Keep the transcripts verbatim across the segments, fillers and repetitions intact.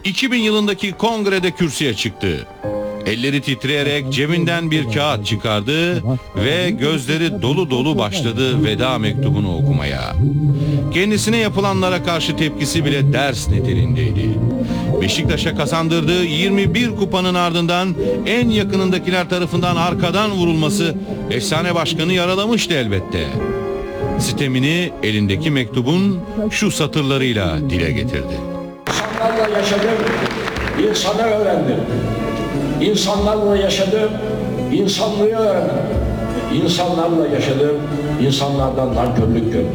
iki bin yılındaki kongrede kürsüye çıktı. Elleri titreyerek cebinden bir kağıt çıkardı ve gözleri dolu dolu başladı veda mektubunu okumaya. Kendisine yapılanlara karşı tepkisi bile ders niteliğindeydi. Beşiktaş'a kazandırdığı yirmi bir kupanın ardından en yakınındakiler tarafından arkadan vurulması efsane başkanı yaralamıştı elbette. Sitemini elindeki mektubun şu satırlarıyla dile getirdi. İnsanlarla yaşadım, insanı öğrendim. İnsanlarla yaşadım, insanlığı öğrendim. İnsanlarla yaşadım, insanlardan nankörlük gördüm.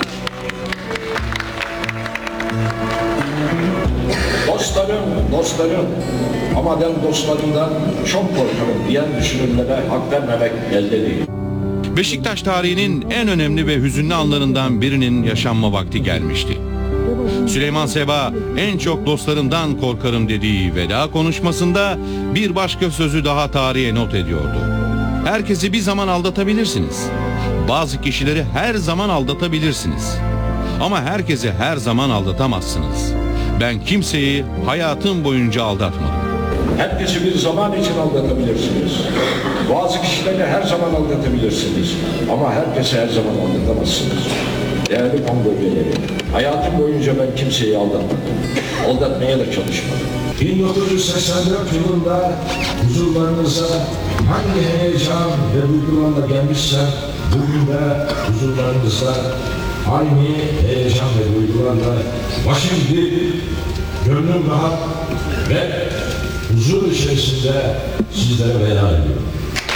Dostlarım, dostlarım, ama ben dostlarımdan çok korkarım diyen düşünürlere hak vermemek elde değil. Beşiktaş tarihinin en önemli ve hüzünlü anlarından birinin yaşanma vakti gelmişti. Süleyman Seba en çok dostlarımdan korkarım dediği veda konuşmasında bir başka sözü daha tarihe not ediyordu. Herkesi bir zaman aldatabilirsiniz. Bazı kişileri her zaman aldatabilirsiniz. Ama herkesi her zaman aldatamazsınız. Ben kimseyi hayatım boyunca aldatmadım. Herkesi bir zaman için aldatabilirsiniz. Bazı kişileri her zaman aldatabilirsiniz. Ama herkesi her zaman aldatamazsınız. Değerli kongreleri, hayatım boyunca ben kimseyi aldatmadım. Aldatmaya da çalışmadım. bin dokuz yüz seksen dört yılında huzurlarınıza hangi heyecan ve duygularla gelmişse bugün de huzurlarınızda aynı heyecan ve duygularla başım dik, gönlüm rahat ve huzur içerisinde sizlere veda ediyorum.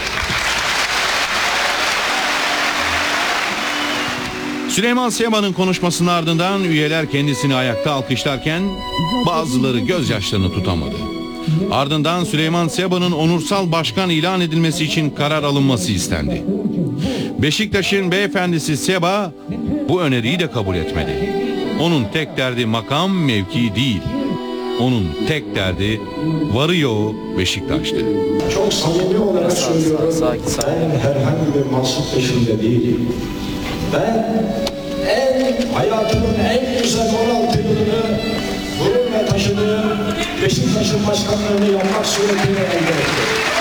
Süleyman Seba'nın konuşmasının ardından üyeler kendisini ayakta alkışlarken bazıları gözyaşlarını tutamadı. Ardından Süleyman Seba'nın onursal başkan ilan edilmesi için karar alınması istendi. Beşiktaş'ın beyefendisi Seba bu öneriyi de kabul etmedi. Onun tek derdi makam, mevki değil. Onun tek derdi varı yoğu Beşiktaş'tı. Çok samimi olarak söylüyorum. Ben herhangi bir mansıp peşinde değilim. Ben en hayatımın en güzel on altı yılını gururla taşıdığım Beşiktaş'ın başkanlığını yapmak suretiyle elde ettim.